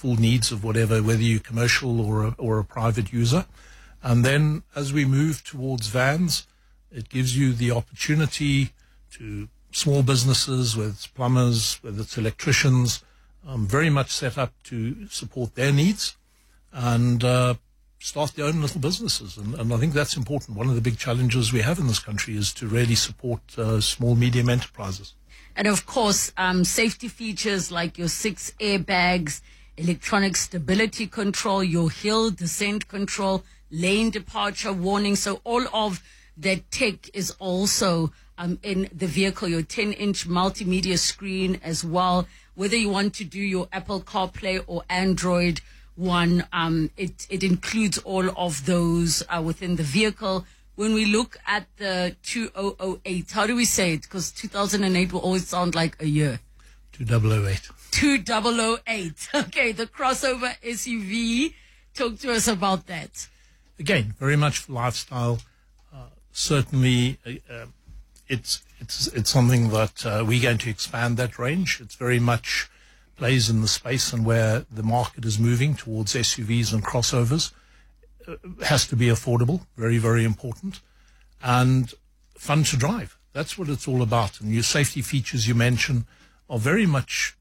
full needs of whatever, whether you're commercial or a private user. And then as we move towards vans, it gives you the opportunity to small businesses, whether it's plumbers, whether it's electricians, very much set up to support their needs and start their own little businesses. And I think that's important. One of the big challenges we have in this country is to really support small, medium enterprises. And of course, safety features like your 6 airbags, electronic stability control, your hill descent control, lane departure warning. So all of that tech is also in the vehicle, your 10-inch multimedia screen as well. Whether you want to do your Apple CarPlay or Android One, it includes all of those within the vehicle. When we look at the 2008, how do we say it? Because 2008 will always sound like a year. 2008. 2008. Okay, the crossover SUV. Talk to us about that. Again, very much for lifestyle. Certainly, it's something that we're going to expand that range. It's very much plays in the space and where the market is moving towards SUVs and crossovers. Has to be affordable, very, very important, and fun to drive. That's what it's all about. And your safety features you mentioned are very much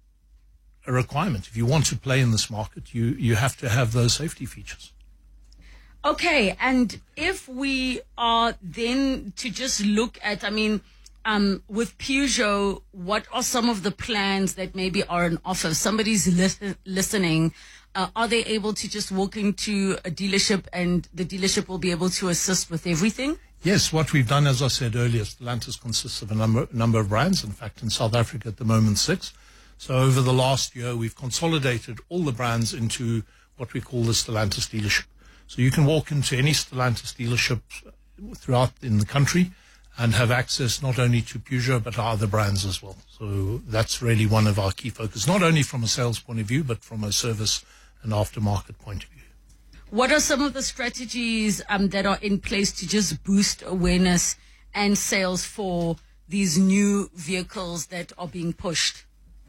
a requirement. If you want to play in this market, you have to have those safety features. Okay, and if we are then to just look at, with Peugeot, what are some of the plans that maybe are on offer? If somebody's listening, are they able to just walk into a dealership and the dealership will be able to assist with everything? Yes, what we've done, as I said earlier, Stellantis consists of a number of brands. In fact, in South Africa at the moment, 6. So over the last year, we've consolidated all the brands into what we call the Stellantis dealership. So you can walk into any Stellantis dealership throughout in the country and have access not only to Peugeot, but our other brands as well. So that's really one of our key focus, not only from a sales point of view, but from a service and aftermarket point of view. What are some of the strategies that are in place to just boost awareness and sales for these new vehicles that are being pushed?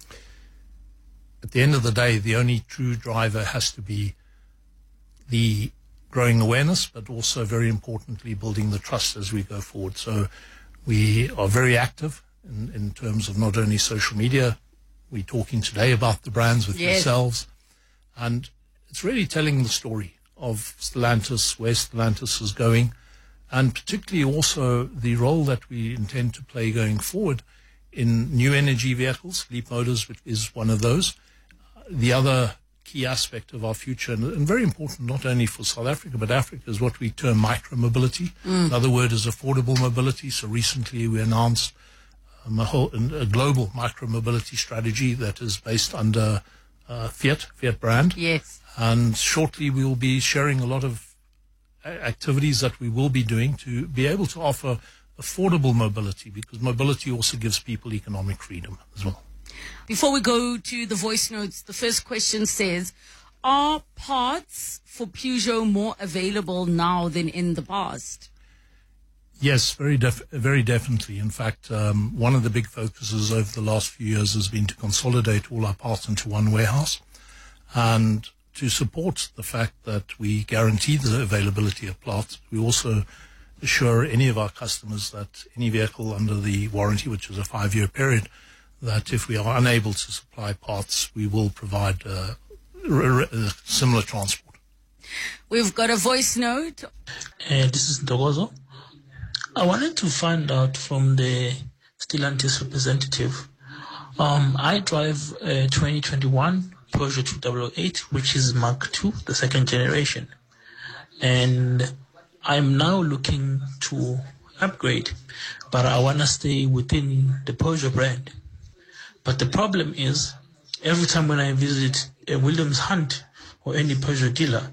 At the end of the day, the only true driver has to be the growing awareness, but also very importantly, building the trust as we go forward. So we are very active in terms of not only social media. We're talking today about the brands with yourselves. And it's really telling the story of Stellantis, where Stellantis is going, and particularly also the role that we intend to play going forward in new energy vehicles. Leap Motors, which is one of those. The other key aspect of our future, and very important not only for South Africa, but Africa, is what we term micro-mobility. Another word is affordable mobility. So recently we announced a global micro-mobility strategy that is based under Fiat brand. Yes. And shortly we will be sharing a lot of activities that we will be doing to be able to offer affordable mobility, because mobility also gives people economic freedom as well. Before we go to the voice notes, the first question says, are parts for Peugeot more available now than in the past? Yes, very definitely. In fact, one of the big focuses over the last few years has been to consolidate all our parts into one warehouse and to support the fact that we guarantee the availability of parts. We also assure any of our customers that any vehicle under the warranty, which is a 5-year period, that if we are unable to supply parts, we will provide similar transport. We've got a voice note. This is Ndogozo. I wanted to find out from the Stellantis representative. I drive a 2021 Peugeot 2008, which is Mark II, the second generation. And I'm now looking to upgrade, but I want to stay within the Peugeot brand. But the problem is, every time when I visit a Williams Hunt or any Peugeot dealer,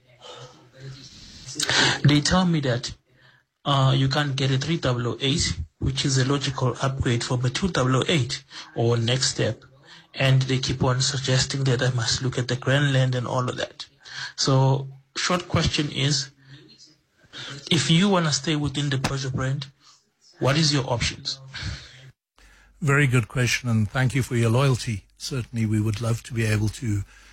they tell me that you can't get a 3008, which is a logical upgrade from a 2008 or next step. And they keep on suggesting that I must look at the Grandland and all of that. So, short question is, if you want to stay within the Peugeot brand, what is your options? Very good question, and thank you for your loyalty. Certainly we would love to be able to